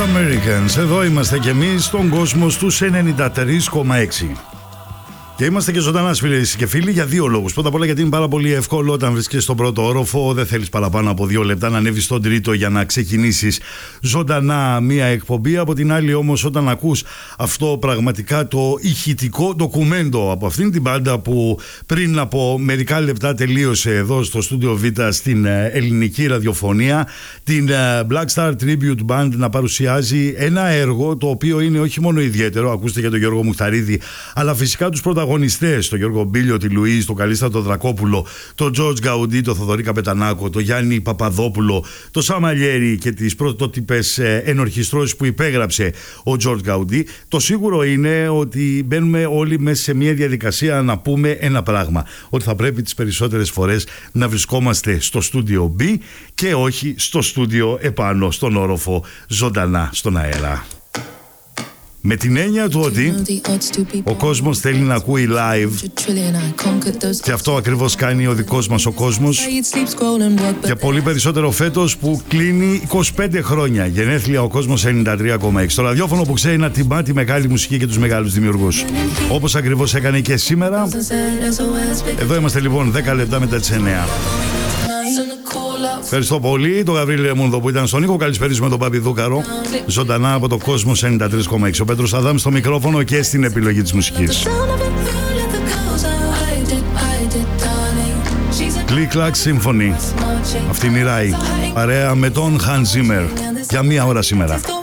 Americans. Εδώ είμαστε κι εμείς στον κόσμο στους 93,6. Και είμαστε και ζωντανά, φίλες και φίλοι, για δύο λόγους. Πρώτα απ' όλα, γιατί είναι πάρα πολύ εύκολο όταν βρίσκεσαι στον πρώτο όροφο, δεν θέλεις παραπάνω από 2 λεπτά να ανέβεις στον τρίτο για να ξεκινήσεις ζωντανά μία εκπομπή. Από την άλλη, όμως, όταν ακούς αυτό πραγματικά το ηχητικό ντοκουμέντο από αυτήν την μπάντα που πριν από μερικά λεπτά τελείωσε εδώ στο Studio Β στην ελληνική ραδιοφωνία, την Black Star Tribute Band να παρουσιάζει ένα έργο το οποίο είναι όχι μόνο ιδιαίτερο, ακούστε για τον Γιώργο Μουχταρίδη, αλλά φυσικά τους πρωταγωνιστές, τον Γιώργο Μπίλιο, τη Λουίζ, τον Καλίστρατο Δρακόπουλο, τον Τζορτζ Γκαουντί, τον Θοδωρή Καπετανάκο, τον Γιάννη Παπαδόπουλο, τον Σαμαλιέρη και τις πρωτότυπες ενορχιστρώσεις που υπέγραψε ο Τζορτζ Γκαουντί. Το σίγουρο είναι ότι μπαίνουμε όλοι μέσα σε μια διαδικασία να πούμε ένα πράγμα, ότι θα πρέπει τις περισσότερες φορές να βρισκόμαστε στο στούντιο B και όχι στο στούντιο επάνω στον όροφο ζωντανά στον αέρα. Με την έννοια του ότι ο κόσμος θέλει να ακούει live και αυτό ακριβώς κάνει ο δικός μας ο κόσμος, και πολύ περισσότερο φέτος που κλείνει 25 χρόνια γενέθλια ο κόσμος 93,6. Το ραδιόφωνο που ξέρει να τιμά τη μεγάλη μουσική και τους μεγάλους δημιουργούς, όπως ακριβώς έκανε και σήμερα. Εδώ είμαστε λοιπόν 10 λεπτά μετά τις 9. Ευχαριστώ πολύ τον Γαβρίλη Ρεμούνδο που ήταν στον ήχο. Καλησπέρισουμε τον Πάπη Δούκαρο ζωντανά από το κόσμο 93,6. Ο Πέτρος Αδάμ στο μικρόφωνο και στην επιλογή της μουσικής. Click Clack Symphony. Αυτή είναι η Ράη, παρέα με τον Hans Zimmer για 1 ώρα σήμερα.